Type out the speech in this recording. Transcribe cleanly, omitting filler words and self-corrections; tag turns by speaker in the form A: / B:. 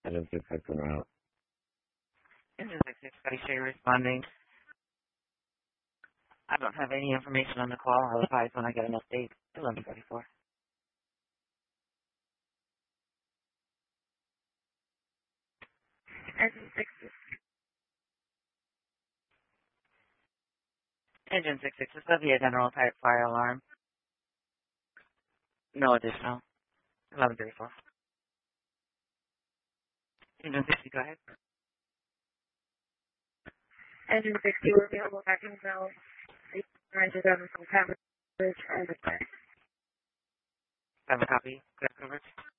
A: Engine 66 en route.
B: Engine 66, Scotty Shea responding. I don't have any information on the call. I'll advise when I get an update. 11:34.
C: Engine 66.
B: Engine 66 is via general type fire alarm. No additional. 11:34. Engine 60, go ahead.
C: Engine 60, we're available back in zone. 927 from coverage.
B: Have a copy. Good coverage.